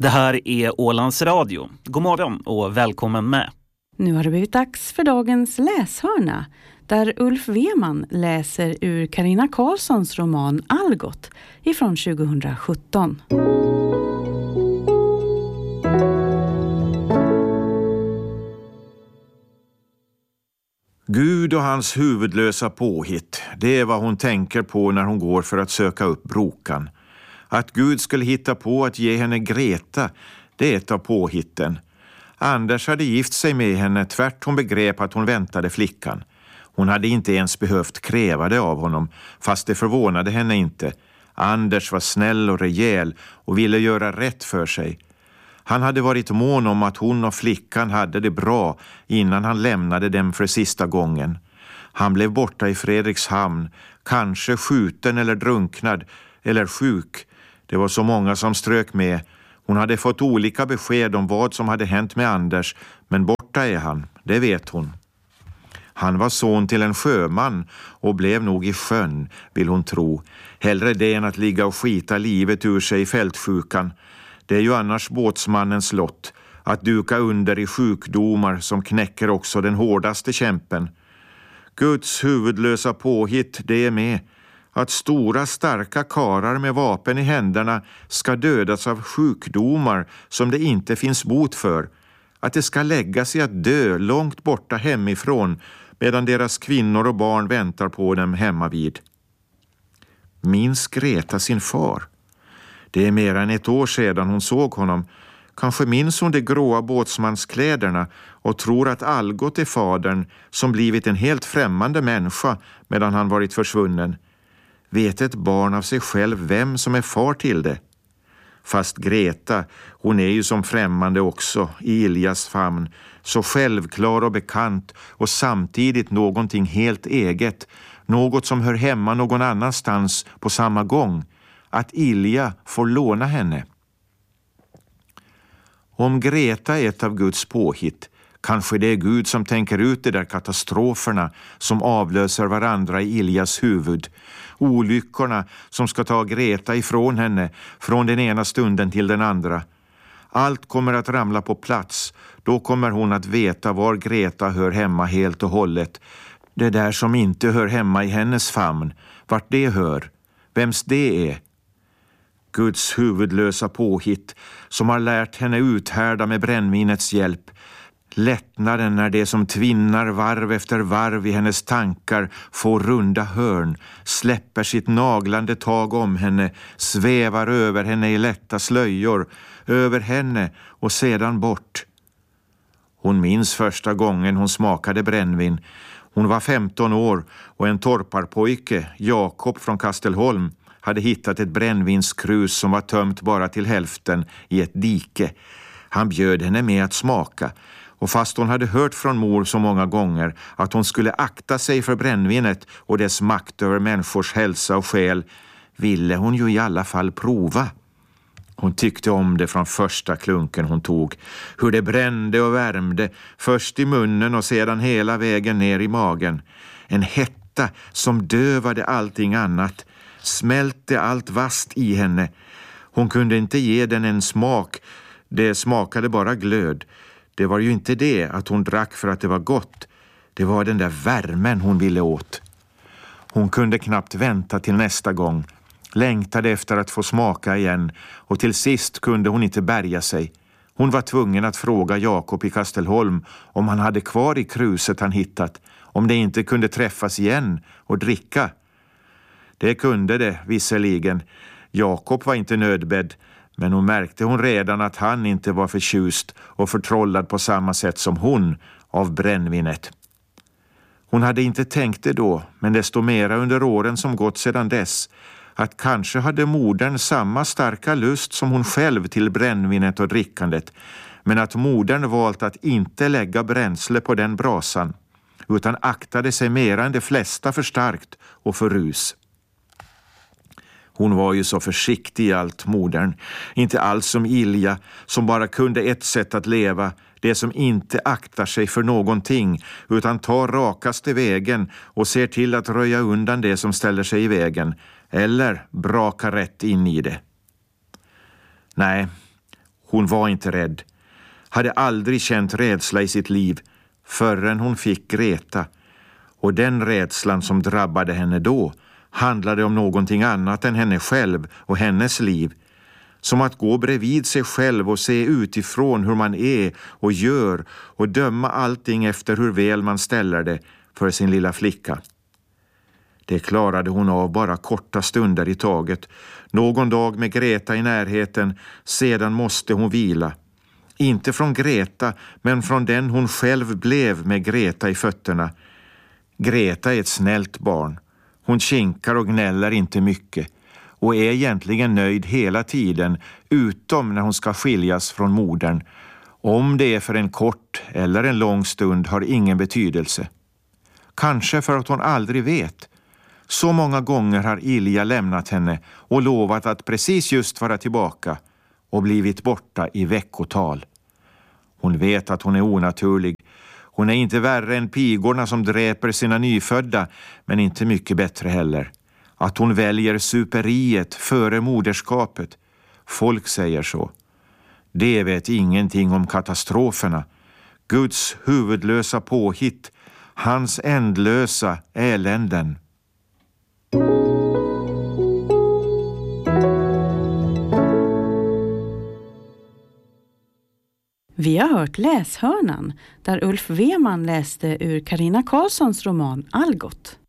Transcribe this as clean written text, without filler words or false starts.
Det här är Ålands Radio. God morgon och välkommen med. Nu har det blivit dags för dagens läshörna, där Ulf Weman läser ur Carina Karlssons roman Algot ifrån 2017. Gud och hans huvudlösa påhitt, det är vad hon tänker på när hon går för att söka upp Brokan. Att Gud skulle hitta på att ge henne Greta, det är ett av påhitten. Anders hade gift sig med henne tvärt hon begrep att hon väntade flickan. Hon hade inte ens behövt kräva det av honom, fast det förvånade henne inte. Anders var snäll och rejäl och ville göra rätt för sig. Han hade varit mån om att hon och flickan hade det bra innan han lämnade dem för sista gången. Han blev borta i Fredrikshamn, kanske skjuten eller drunknad eller sjuk. Det var så många som strök med. Hon hade fått olika besked om vad som hade hänt med Anders, men borta är han, det vet hon. Han var son till en sjöman och blev nog i sjön, vill hon tro. Hellre det än att ligga och skita livet ur sig i fältsjukan. Det är ju annars båtsmannens lott, att duka under i sjukdomar som knäcker också den hårdaste kämpen. Guds huvudlösa påhitt, det är med. Att stora starka karar med vapen i händerna ska dödas av sjukdomar som det inte finns bot för. Att det ska lägga sig att dö långt borta hemifrån medan deras kvinnor och barn väntar på dem hemma vid. Minns Greta sin far? Det är mer än ett år sedan hon såg honom. Kanske minns hon de gråa båtsmanskläderna och tror att Algot är fadern som blivit en helt främmande människa medan han varit försvunnen. Vet ett barn av sig själv vem som är far till det? Fast Greta, hon är ju som främmande också i Iljas famn, så självklar och bekant och samtidigt någonting helt eget, något som hör hemma någon annanstans på samma gång, att Ilja får låna henne. Om Greta är ett av Guds påhitt, kanske det är Gud som tänker ut de där katastroferna som avlöser varandra i Iljas huvud. Olyckorna som ska ta Greta ifrån henne från den ena stunden till den andra. Allt kommer att ramla på plats. Då kommer hon att veta var Greta hör hemma helt och hållet. Det där som inte hör hemma i hennes famn. Vart det hör. Vems det är. Guds huvudlösa påhitt som har lärt henne uthärda med brännvinets hjälp. Lättnaden när det som tvinnar varv efter varv i hennes tankar får runda hörn, släpper sitt naglande tag om henne, svävar över henne i lätta slöjor, över henne och sedan bort. Hon minns första gången hon smakade brännvin. Hon var 15 år och en torparpojke, Jakob från Kastelholm, hade hittat ett brännvinskrus som var tömt bara till hälften i ett dike. Han bjöd henne med att smaka. Och fast hon hade hört från mor så många gånger att hon skulle akta sig för brännvinet och dess makt över människors hälsa och själ, ville hon ju i alla fall prova. Hon tyckte om det från första klunken hon tog. Hur det brände och värmde, först i munnen och sedan hela vägen ner i magen. En hetta som dövade allting annat, smälte allt vast i henne. Hon kunde inte ge den en smak, det smakade bara glöd. Det var ju inte det att hon drack för att det var gott. Det var den där värmen hon ville åt. Hon kunde knappt vänta till nästa gång. Längtade efter att få smaka igen. Och till sist kunde hon inte bärga sig. Hon var tvungen att fråga Jakob i Kastelholm om han hade kvar i kruset han hittat. Om det inte kunde träffas igen och dricka. Det kunde det visserligen. Jakob var inte nödbedd. Men hon märkte redan att han inte var förtjust och förtrollad på samma sätt som hon av brännvinet. Hon hade inte tänkt det då, men desto mera under åren som gått sedan dess, att kanske hade modern samma starka lust som hon själv till brännvinet och drickandet, men att modern valt att inte lägga bränsle på den brasan, utan aktade sig mera än de flesta för starkt och för rus. Hon var ju så försiktig i allt, modern. Inte alls som Ilja, som bara kunde ett sätt att leva. Det som inte aktar sig för någonting, utan tar rakaste vägen och ser till att röja undan det som ställer sig i vägen. Eller braka rätt in i det. Nej, Hon var inte rädd. Hade aldrig känt rädsla i sitt liv förrän hon fick Greta. Och den rädslan som drabbade henne då handlade om någonting annat än henne själv och hennes liv. Som att gå bredvid sig själv och se utifrån hur man är och gör och döma allting efter hur väl man ställer det för sin lilla flicka. Det klarade hon av bara korta stunder i taget. Någon dag med Greta i närheten, sedan måste hon vila. Inte från Greta, men från den hon själv blev med Greta i fötterna. Greta är ett snällt barn. Hon kinkar och gnäller inte mycket och är egentligen nöjd hela tiden, utom när hon ska skiljas från modern. Om det är för en kort eller en lång stund har ingen betydelse. Kanske för att hon aldrig vet. Så många gånger har Ilja lämnat henne och lovat att precis just vara tillbaka och blivit borta i veckotal. Hon vet att hon är onaturlig. Hon är inte värre än pigorna som dräper sina nyfödda, men inte mycket bättre heller. Att hon väljer superiet före moderskapet. Folk säger så. Det vet ingenting om katastroferna. Guds huvudlösa påhitt, hans ändlösa eländen. Vi har hört Läshörnan där Ulf Weman läste ur Carina Karlssons roman Algot.